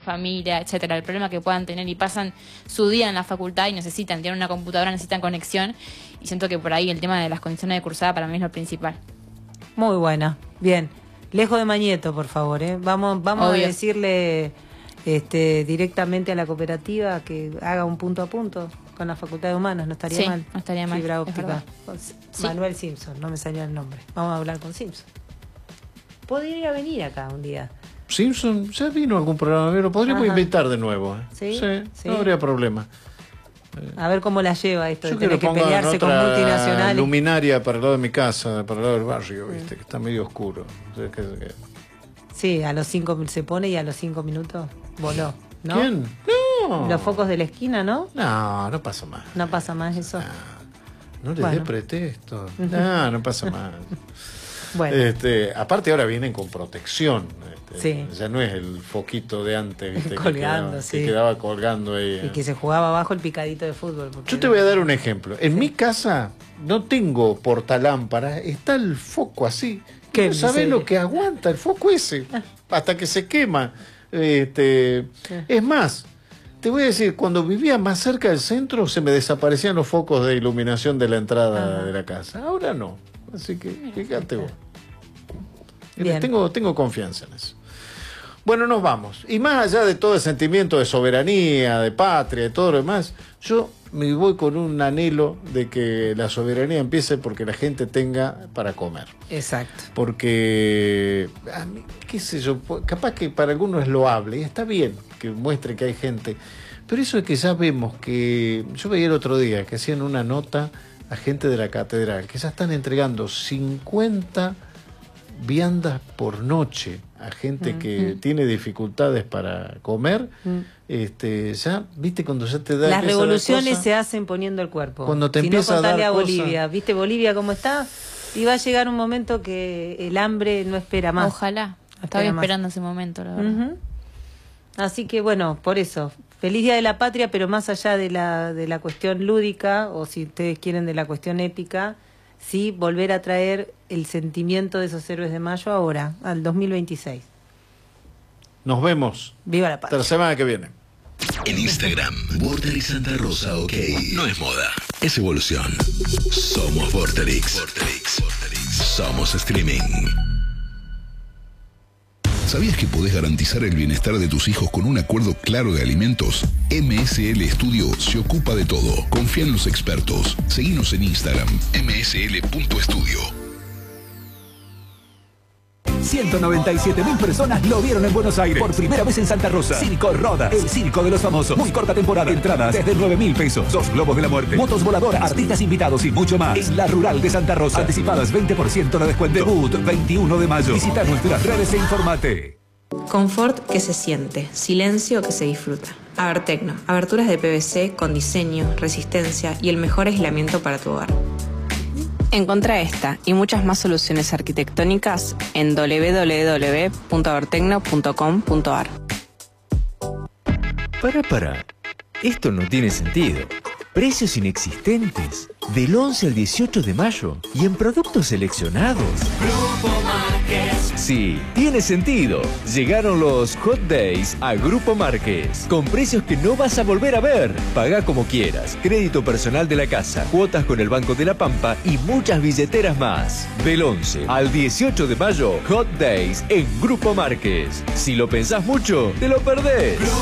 familia, etcétera, el problema que puedan tener y pasan su día en la facultad y necesitan, tienen una computadora, necesitan conexión, y siento que por ahí el tema de las condiciones de cursada para mí es lo principal. Muy buena, bien. Lejos de Mañeto, por favor, ¿eh? Vamos a decirle directamente a la cooperativa que haga un punto a punto con la Facultad de Humanas, no estaría mal. No estaría mal. Fibra óptica. Manuel Simpson, no me salió el nombre. Vamos a hablar con Simpson. Podría venir acá un día. Simpson ya vino a algún programa, pero podríamos invitar de nuevo. ¿Sí? No habría problema. A ver cómo la lleva esto, Yo de tener que pelearse con multinacionales. Luminaria para el lado de mi casa, para el lado del barrio, ¿viste? Que está medio oscuro. Sí, a los 5 se pone y a los 5 minutos voló, ¿no? ¿Quién? No. Los focos de la esquina, ¿no? No pasa más. No pasa más eso. No le dé pretexto. No pasa más. Bueno. Aparte ahora vienen con protección. Sí. Ya no es el foquito de antes, ¿viste? Colgando, que quedaba colgando ahí. Y que se jugaba abajo el picadito de fútbol. Yo te voy a dar un ejemplo. En mi casa no tengo portalámpara, está el foco así. No sabés lo que aguanta el foco ese, hasta que se quema. Es más, te voy a decir, cuando vivía más cerca del centro se me desaparecían los focos de iluminación de la entrada de la casa. Ahora no. Así que fíjate vos. Tengo confianza en eso. Bueno, nos vamos. Y más allá de todo el sentimiento de soberanía, de patria, de todo lo demás, yo me voy con un anhelo de que la soberanía empiece porque la gente tenga para comer. Exacto. Porque, a mí, qué sé yo, capaz que para algunos es loable, y está bien que muestre que hay gente, pero eso es que ya vemos que, yo veía el otro día que hacían una nota a gente de la catedral, que ya están entregando 50 viandas por noche a gente que tiene dificultades para comer. Ya, viste, cuando ya te da... Las revoluciones se hacen poniendo el cuerpo. Cuando te empieza a dar a Bolivia, ¿viste Bolivia cómo está? Y va a llegar un momento que el hambre no espera más. Ojalá. Estaba esperando ese momento, la verdad. Así que bueno, por eso, feliz Día de la Patria, pero más allá de la cuestión lúdica, o si ustedes quieren de la cuestión épica, sí, volver a traer el sentimiento de esos héroes de mayo ahora, al 2026. Nos vemos. Viva la patria. Hasta la semana que viene. En Instagram, Vorterix Santa Rosa, ok. No es moda, es evolución. Somos Vorterix. Somos streaming. ¿Sabías que podés garantizar el bienestar de tus hijos con un acuerdo claro de alimentos? MSL Studio se ocupa de todo. Confía en los expertos. Seguinos en Instagram, msl.studio. 197.000 personas lo vieron en Buenos Aires. Por primera vez en Santa Rosa. Circo Rodas, el circo de los famosos. Muy corta temporada. Entradas desde 9.000 pesos. 2 globos de la muerte. Motos voladoras, artistas invitados y mucho más. En la Rural de Santa Rosa. Anticipadas 20% de descuento. Debut 21 de mayo. Visita nuestras redes e informate. Confort que se siente. Silencio que se disfruta. Abertecno. Aberturas de PVC con diseño, resistencia y el mejor aislamiento para tu hogar. Encontrá esta y muchas más soluciones arquitectónicas en www.abertecno.com.ar. Para. Esto no tiene sentido. Precios inexistentes. Del 11 al 18 de mayo. Y en productos seleccionados. Grupo Márquez. Sí, tiene sentido. Llegaron los Hot Days a Grupo Márquez. Con precios que no vas a volver a ver. Pagá como quieras. Crédito personal de la casa. Cuotas con el Banco de la Pampa. Y muchas billeteras más. Del 11 al 18 de mayo. Hot Days en Grupo Márquez. Si lo pensás mucho, te lo perdés.